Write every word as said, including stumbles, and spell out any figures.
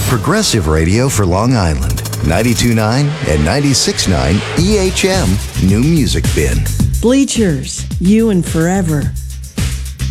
Progressive radio for Long Island. ninety-two point nine and ninety-six point nine E H M New Music Bin. Bleachers, you and forever.